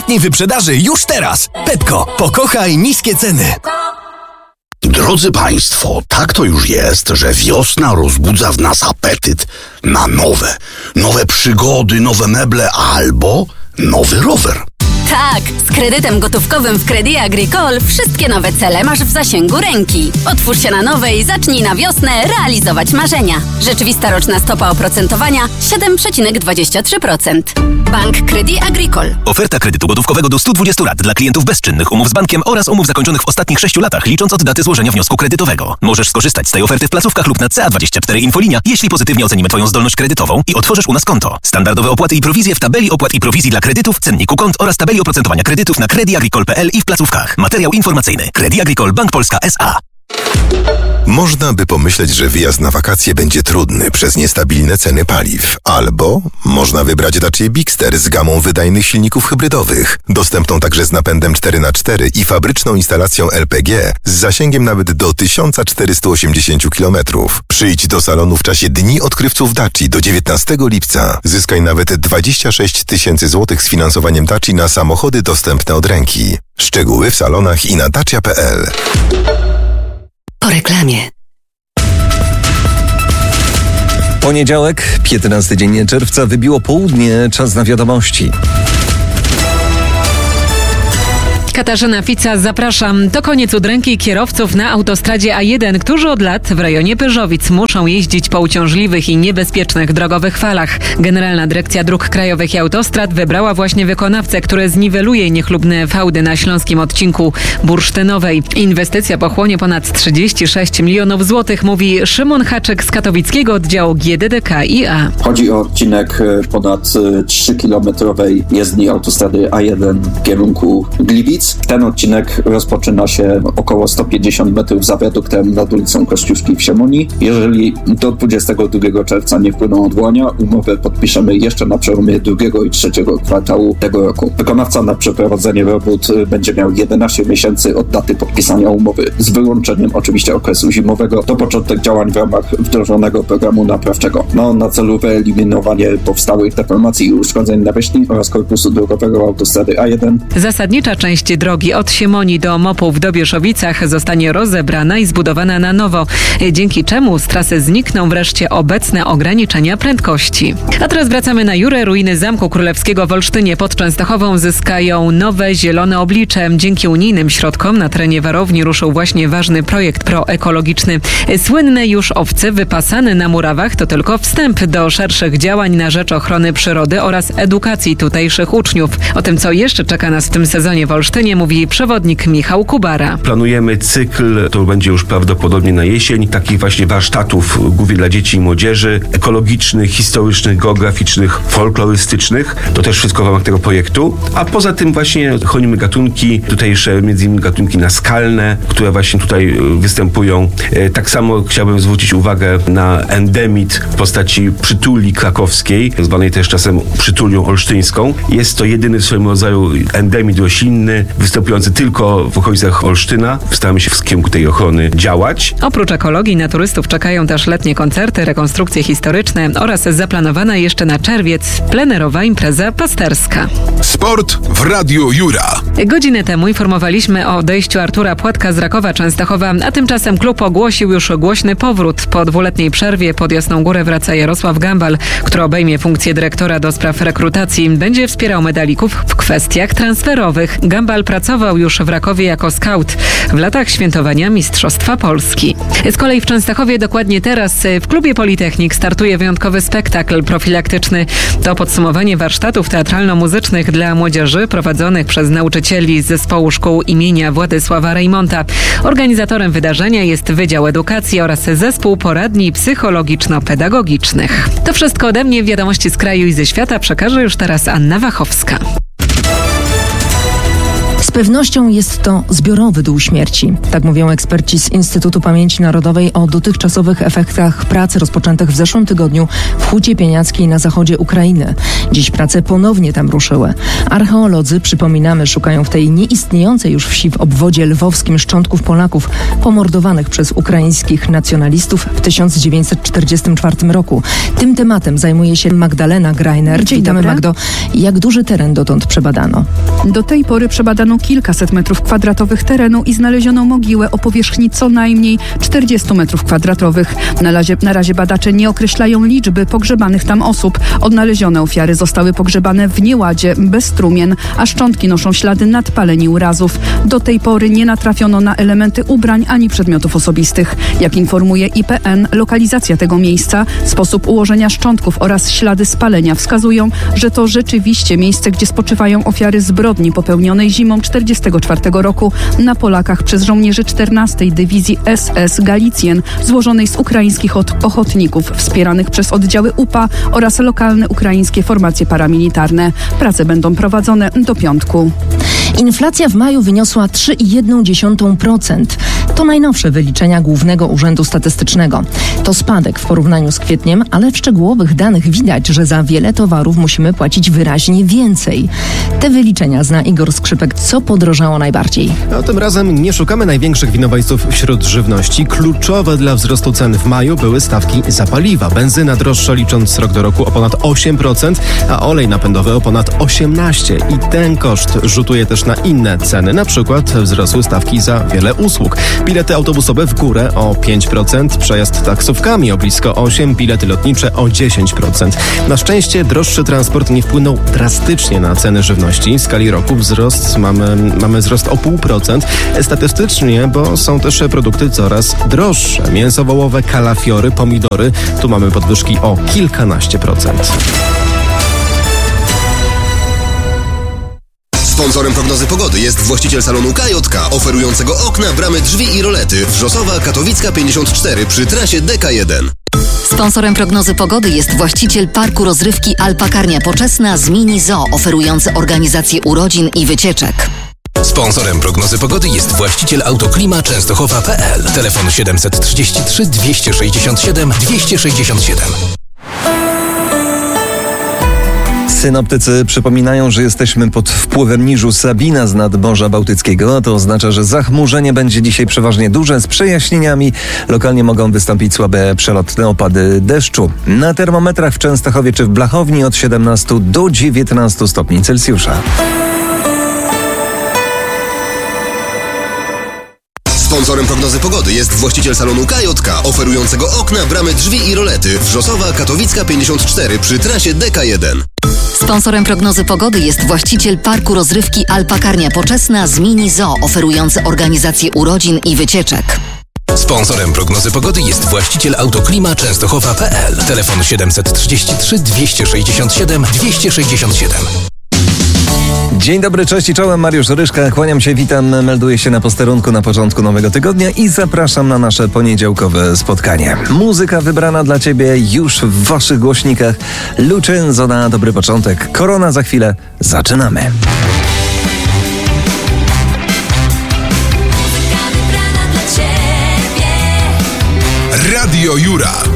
letniej wyprzedaży już teraz. Pepko, pokochaj niskie ceny. Drodzy Państwo, tak to już jest, że wiosna rozbudza w nas apetyt na nowe przygody, nowe meble albo nowy rower. Tak, z kredytem gotówkowym w Crédit Agricole wszystkie nowe cele masz w zasięgu ręki. Otwórz się na nowe i zacznij na wiosnę realizować marzenia. Rzeczywista roczna stopa oprocentowania 7,23%. Bank Crédit Agricole. Oferta kredytu gotówkowego do 120 lat dla klientów bezczynnych, umów z bankiem oraz umów zakończonych w ostatnich 6 latach, licząc od daty złożenia wniosku kredytowego. Możesz skorzystać z tej oferty w placówkach lub na CA24 Infolinia, jeśli pozytywnie ocenimy Twoją zdolność kredytową i otworzysz u nas konto. Standardowe opłaty i prowizje w tabeli opłat i prowizji dla kredytów, cenniku kont oraz tabeli oprocentowania kredytów na creditagricole.pl i w placówkach. Materiał informacyjny. Crédit Agricole Bank Polska S.A. Można by pomyśleć, że wyjazd na wakacje będzie trudny przez niestabilne ceny paliw. Albo można wybrać Dacia Bigster z gamą wydajnych silników hybrydowych, dostępną także z napędem 4x4 i fabryczną instalacją LPG z zasięgiem nawet do 1480 km. Przyjdź do salonu w czasie Dni Odkrywców Daci do 19 lipca. Zyskaj nawet 26 000 złotych z finansowaniem Daci na samochody dostępne od ręki. Szczegóły w salonach i na dacia.pl. Po reklamie. Poniedziałek, 15 dzień czerwca, wybiło południe, czas na wiadomości. Katarzyna Fica, zapraszam. To koniec udręki kierowców na autostradzie A1, którzy od lat w rejonie Pyrzowic muszą jeździć po uciążliwych i niebezpiecznych drogowych falach. Generalna Dyrekcja Dróg Krajowych i Autostrad wybrała właśnie wykonawcę, który zniweluje niechlubne fałdy na śląskim odcinku Bursztynowej. Inwestycja pochłonie ponad 36 milionów złotych, mówi Szymon Haczek z katowickiego oddziału GDDKiA. Chodzi o odcinek ponad 3-kilometrowej jezdni autostrady A1 w kierunku Gliwic. Ten odcinek rozpoczyna się około 150 metrów za wiaduktem nad ulicą Kościuszki w Siemonii. Jeżeli do 22 czerwca nie wpłyną odwołania, umowę podpiszemy jeszcze na przełomie drugiego i trzeciego kwartału tego roku. Wykonawca na przeprowadzenie robót będzie miał 11 miesięcy od daty podpisania umowy, z wyłączeniem oczywiście okresu zimowego. To początek działań w ramach wdrożonego programu naprawczego. Na celu wyeliminowanie powstałych deformacji i uszkodzeń nawierzchni oraz korpusu drogowego autostrady A1. Zasadnicza część drogi od Siemonii do Mopu w Dobieszowicach zostanie rozebrana i zbudowana na nowo, dzięki czemu z trasy znikną wreszcie obecne ograniczenia prędkości. A teraz wracamy na Jurę. Ruiny Zamku Królewskiego w Olsztynie pod Częstochową zyskają nowe, zielone oblicze. Dzięki unijnym środkom na terenie warowni ruszył właśnie ważny projekt proekologiczny. Słynne już owce wypasane na murawach to tylko wstęp do szerszych działań na rzecz ochrony przyrody oraz edukacji tutejszych uczniów. O tym, co jeszcze czeka nas w tym sezonie w Olsztynie, mówi przewodnik Michał Kubara. Planujemy cykl, to będzie już prawdopodobnie na jesień, takich właśnie warsztatów głównie dla dzieci i młodzieży, ekologicznych, historycznych, geograficznych, folklorystycznych. To też wszystko w ramach tego projektu. A poza tym właśnie chronimy gatunki, tutejsze, między innymi gatunki naskalne, które właśnie tutaj występują. Tak samo chciałbym zwrócić uwagę na endemit w postaci przytuli krakowskiej, zwanej też czasem przytulią olsztyńską. Jest to jedyny w swoim rodzaju endemit roślinny, występujący tylko w okolicach Olsztyna. Staramy się w kierunku tej ochrony działać. Oprócz ekologii na turystów czekają też letnie koncerty, rekonstrukcje historyczne oraz zaplanowana jeszcze na czerwiec plenerowa impreza pasterska. Sport w Radiu Jura. Godzinę temu informowaliśmy o odejściu Artura Płatka z Rakowa Częstochowa, a tymczasem klub ogłosił już głośny powrót. Po 2-letniej przerwie pod Jasną Górę wraca Jarosław Gambal, który obejmie funkcję dyrektora do spraw rekrutacji. Będzie wspierał medalików w kwestiach transferowych. Gambal pracował już w Rakowie jako scout w latach świętowania Mistrzostwa Polski. Z kolei w Częstochowie dokładnie teraz w klubie Politechnik startuje wyjątkowy spektakl profilaktyczny. To podsumowanie warsztatów teatralno-muzycznych dla młodzieży prowadzonych przez nauczycieli z zespołu szkół imienia Władysława Reymonta. Organizatorem wydarzenia jest Wydział Edukacji oraz Zespół Poradni Psychologiczno-Pedagogicznych. To wszystko ode mnie. Wiadomości z kraju i ze świata przekaże już teraz Anna Wachowska. pewnością jest to zbiorowy dół śmierci. Tak mówią eksperci z Instytutu Pamięci Narodowej o dotychczasowych efektach prac rozpoczętych w zeszłym tygodniu w Hucie Pieniackiej na zachodzie Ukrainy. Dziś prace ponownie tam ruszyły. Archeolodzy, przypominamy, szukają w tej nieistniejącej już wsi w obwodzie lwowskim szczątków Polaków pomordowanych przez ukraińskich nacjonalistów w 1944 roku. Tym tematem zajmuje się Magdalena Greiner. Witamy, Magdo. Jak duży teren dotąd przebadano? Do tej pory przebadano kilkaset metrów kwadratowych terenu i znaleziono mogiłę o powierzchni co najmniej 40 metrów kwadratowych. Na razie badacze nie określają liczby pogrzebanych tam osób. Odnalezione ofiary zostały pogrzebane w nieładzie, bez trumien, a szczątki noszą ślady nadpaleń i urazów. Do tej pory nie natrafiono na elementy ubrań ani przedmiotów osobistych. Jak informuje IPN, lokalizacja tego miejsca, sposób ułożenia szczątków oraz ślady spalenia wskazują, że to rzeczywiście miejsce, gdzie spoczywają ofiary zbrodni popełnionej zimą 1944 roku na Polakach przez żołnierzy 14. Dywizji SS Galicjen, złożonej z ukraińskich ochotników wspieranych przez oddziały UPA oraz lokalne ukraińskie formacje paramilitarne. Prace będą prowadzone do piątku. Inflacja w maju wyniosła 3,1%. To najnowsze wyliczenia Głównego Urzędu Statystycznego. To spadek w porównaniu z kwietniem, ale w szczegółowych danych widać, że za wiele towarów musimy płacić wyraźnie więcej. Te wyliczenia zna Igor Skrzypek. Co podrożało najbardziej? No, tym razem nie szukamy największych winowajców wśród żywności. Kluczowe dla wzrostu cen w maju były stawki za paliwa. Benzyna droższa licząc rok do roku o ponad 8%, a olej napędowy o ponad 18%. I ten koszt rzutuje też na inne ceny. Na przykład wzrosły stawki za wiele usług. Bilety autobusowe w górę o 5%, przejazd taksówkami o blisko 8%, bilety lotnicze o 10%. Na szczęście droższy transport nie wpłynął drastycznie na ceny żywności. W skali roku mamy wzrost o 0,5%. Statystycznie, bo są też produkty coraz droższe. Mięso wołowe, kalafiory, pomidory. Tu mamy podwyżki o kilkanaście procent. Sponsorem prognozy pogody jest właściciel salonu KJK, oferującego okna, bramy, drzwi i rolety. Wrzosowa, Katowicka 54 przy trasie DK1. Sponsorem prognozy pogody jest właściciel parku rozrywki Alpakarnia Poczesna z Mini Zoo, oferujący organizację urodzin i wycieczek. Sponsorem prognozy pogody jest właściciel Autoklima Częstochowa.pl. Telefon 733 267 267. Synoptycy przypominają, że jesteśmy pod wpływem niżu Sabina z nadmorza Bałtyckiego. To oznacza, że zachmurzenie będzie dzisiaj przeważnie duże z przejaśnieniami. Lokalnie mogą wystąpić słabe przelotne opady deszczu. Na termometrach w Częstochowie czy w Blachowni od 17 do 19 stopni Celsjusza. Sponsorem prognozy pogody jest właściciel salonu KJK, oferującego okna, bramy, drzwi i rolety. Wrzosowa, Katowicka 54 przy trasie DK1. Sponsorem prognozy pogody jest właściciel parku rozrywki Alpakarnia Poczesna z Mini Zoo, oferujący organizację urodzin i wycieczek. Sponsorem prognozy pogody jest właściciel Autoklima Częstochowa.pl. Telefon 733 267 267. Dzień dobry, cześć i czołem, Mariusz Ryszka, kłaniam się, witam, melduję się na posterunku na początku nowego tygodnia i zapraszam na nasze poniedziałkowe spotkanie. Muzyka wybrana dla Ciebie już w Waszych głośnikach. Lucenzo na dobry początek, Korona za chwilę, zaczynamy. Radio Jura.